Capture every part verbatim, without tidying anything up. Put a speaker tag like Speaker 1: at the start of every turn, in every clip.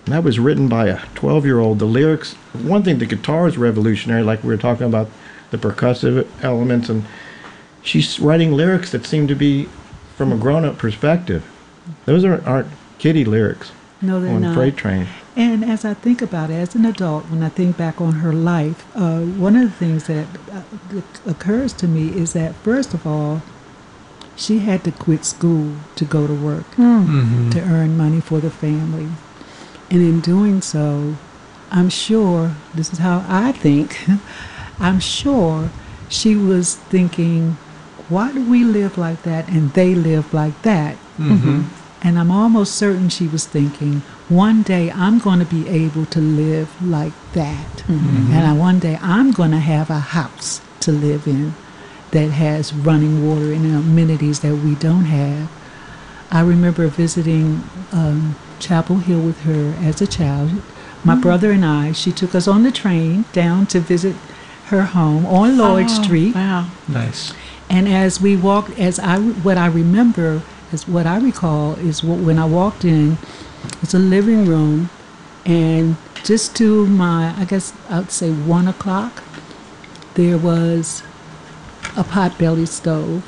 Speaker 1: And that was written by a twelve-year-old. The lyrics, one thing, the guitar is revolutionary, like we were talking about the percussive elements, and she's writing lyrics that seem to be from a grown-up perspective. Those aren't, aren't kiddie lyrics.
Speaker 2: No, they're
Speaker 1: on
Speaker 2: not.
Speaker 1: Freight Train.
Speaker 2: And as I think about it, as an adult, when I think back on her life, uh, one of the things that, uh, that occurs to me is that, first of all, she had to quit school to go to work,
Speaker 3: Mm-hmm.
Speaker 2: to earn money for the family. And in doing so, I'm sure, this is how I think, I'm sure she was thinking, why do we live like that and they live like that?
Speaker 3: Mm-hmm.
Speaker 2: And I'm almost certain she was thinking, one day I'm going to be able to live like that.
Speaker 3: Mm-hmm.
Speaker 2: And I, one day I'm going to have a house to live in that has running water and amenities that we don't have. I remember visiting um, Chapel Hill with her as a child. My
Speaker 4: Mm.
Speaker 2: brother and I, she took us on the train down to visit her home on Lloyd
Speaker 4: Oh,
Speaker 2: Street.
Speaker 4: Wow.
Speaker 3: Nice.
Speaker 2: And as we walked, as I, what I remember, is what I recall is what, when I walked in, it's a living room, and just to my, I guess I'd say one o'clock, there was a potbelly stove,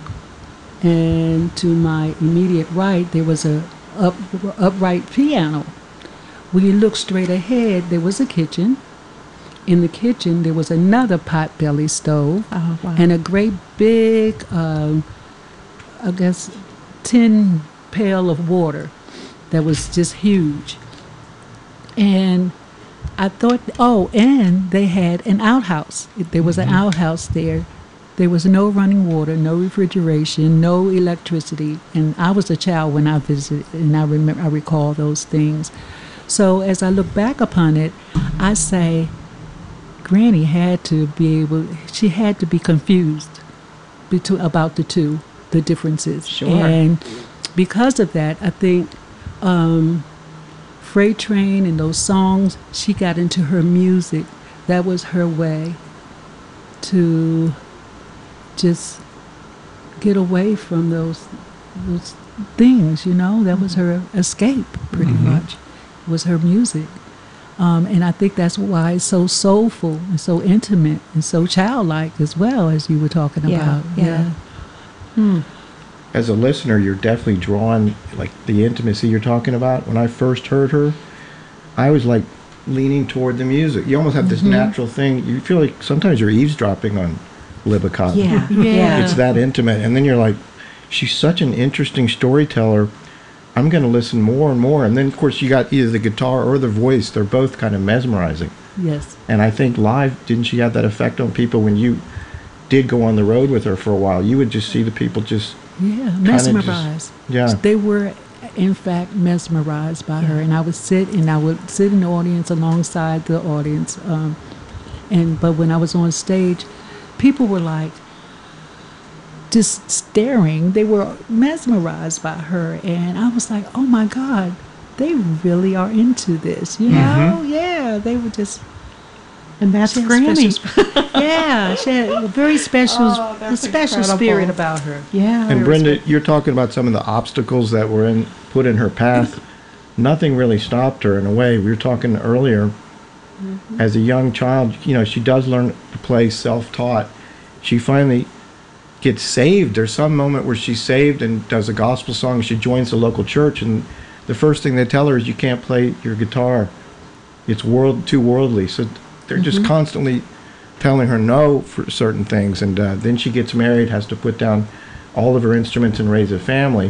Speaker 2: and to my immediate right, there was a up, upright piano. When you look straight ahead, there was a kitchen. In the kitchen, there was another potbelly stove,
Speaker 4: Oh, wow.
Speaker 2: and a great big, um, I guess, tin pail of water that was just huge. And I thought, oh, and they had an outhouse. There was an outhouse there. There was no running water, no refrigeration, no electricity. And I was a child when I visited, and I remember, I recall those things. So as I look back upon it, I say, Granny had to be able, she had to be confused between, about the two, the differences.
Speaker 4: Sure.
Speaker 2: And because of that, I think um, Freight Train and those songs, she got into her music. That was her way to just get away from those those things, you know. That was her escape, pretty
Speaker 3: Mhm.
Speaker 2: much, was her music. Um, and I think that's why it's so soulful and so intimate and so childlike as well, as you were talking
Speaker 4: Yeah,
Speaker 2: about.
Speaker 4: yeah.
Speaker 2: Hmm.
Speaker 1: As a listener, you're definitely drawn, like the intimacy you're talking about. When I first heard her, I was like leaning toward the music. You almost have this
Speaker 2: Mhm.
Speaker 1: natural thing. You feel like sometimes you're eavesdropping on Libba Cotten.
Speaker 4: Yeah.
Speaker 2: Yeah.
Speaker 1: It's that intimate. And then you're like, she's such an interesting storyteller. I'm going to listen more and more. And then, of course, you got either the guitar or the voice. They're both kind of mesmerizing.
Speaker 2: Yes.
Speaker 1: And I think live, didn't she have that effect on people when you did go on the road with her for a while? You would just see the people just,
Speaker 2: Yeah,
Speaker 1: just-
Speaker 2: mesmerized.
Speaker 1: yeah.
Speaker 2: They were, in fact, mesmerized by her. And I would sit and I would sit in the audience alongside the audience. Um, and but when I was on stage, people were like just staring. They were mesmerized by her. And I was like, oh my God, they really are into this. You know? Yeah, they were just...
Speaker 4: And that's
Speaker 2: She had
Speaker 4: Granny.
Speaker 2: special- yeah, she had a very special,
Speaker 4: Oh,
Speaker 2: a
Speaker 4: that's
Speaker 2: special
Speaker 4: incredible.
Speaker 2: spirit about her.
Speaker 4: Yeah.
Speaker 1: And Brenda, you're talking about some of the obstacles that were in put in her path. Nothing really stopped her in a way. We were talking earlier. As a young child, you know, she does learn to play self-taught. She finally gets saved. There's some moment where she's saved and does a gospel song. She joins the local church, and the first thing they tell her is you can't play your guitar. It's world too worldly. So they're just constantly telling her no for certain things. And uh, then she gets married, has to put down all of her instruments and raise a family.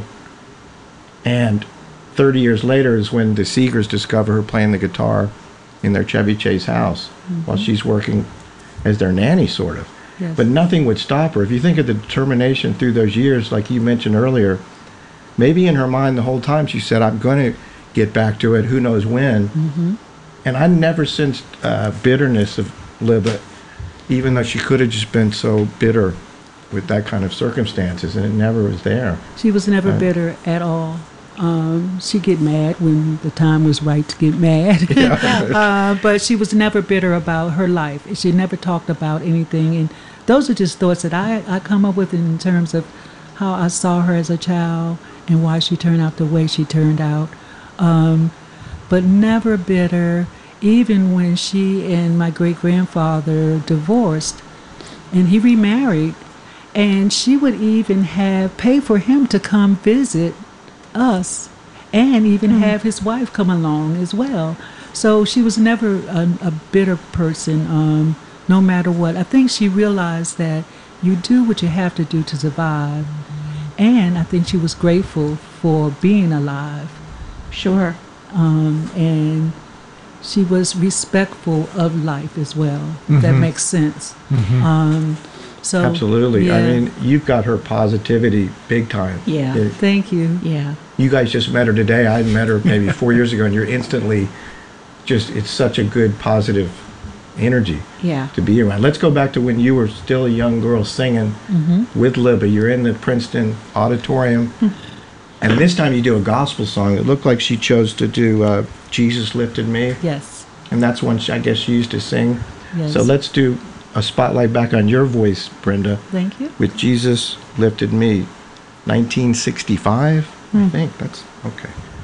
Speaker 1: And thirty years later is when the Seegers discover her playing the guitar in their Chevy Chase house while she's working as their nanny, sort of.
Speaker 2: Yes.
Speaker 1: But nothing would stop her. If you think of the determination through those years, like you mentioned earlier, maybe in her mind the whole time she said, I'm going to get back to it, who knows when.
Speaker 2: Mm-hmm.
Speaker 1: And I never sensed uh, bitterness of Libba, even though she could have just been so bitter with that kind of circumstances, and it never was there.
Speaker 2: She was never
Speaker 1: Right.
Speaker 2: bitter at all. Um, she'd get mad when the time was right to get mad. uh, but she was never bitter about her life. She never talked about anything. And those are just thoughts that I, I come up with in terms of how I saw her as a child and why she turned out the way she turned out. Um, but never bitter, even when she and my great-grandfather divorced and he remarried. And she would even have pay for him to come visit us and even
Speaker 3: Mm.
Speaker 2: have his wife come along as well. So she was never a, a bitter person, um, no matter what. I think she realized that you do what you have to do to survive. And I think she was grateful for being alive.
Speaker 3: Sure.
Speaker 2: Um, and she was respectful of life as well. If That
Speaker 1: Mhm.
Speaker 2: makes sense. Um, so
Speaker 1: Absolutely. I
Speaker 2: yeah.
Speaker 1: mean, you've got her positivity big time.
Speaker 3: Yeah.
Speaker 1: It-
Speaker 2: Thank you.
Speaker 3: Yeah.
Speaker 1: you guys just met her today. I met her maybe four years ago, and you're instantly just, it's such a good, positive energy
Speaker 3: Yeah.
Speaker 1: to be around. Let's go back to when you were still a young girl singing with Libby. You're in the Princeton Auditorium, and this time you do a gospel song. It looked like she chose to do uh, Jesus Lifted Me,
Speaker 2: Yes.
Speaker 1: and that's one she, I guess she used to sing.
Speaker 2: Yes.
Speaker 1: So let's do a spotlight back on your voice, Brenda,
Speaker 2: Thank you.
Speaker 1: with Jesus Lifted Me, nineteen sixty-five, I think. That's okay.